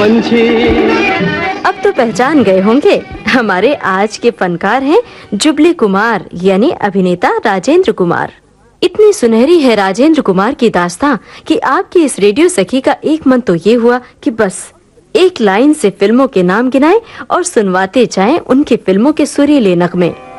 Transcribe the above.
अब तो पहचान गए होंगे, हमारे आज के फनकार हैं जुबली कुमार यानी अभिनेता राजेंद्र कुमार। इतनी सुनहरी है राजेंद्र कुमार की दास्तां कि आपकी इस रेडियो सखी का एक मन तो ये हुआ कि बस एक लाइन से फिल्मों के नाम गिनाएं और सुनवाते जाएं उनकी फिल्मों के सुरीले नगमे।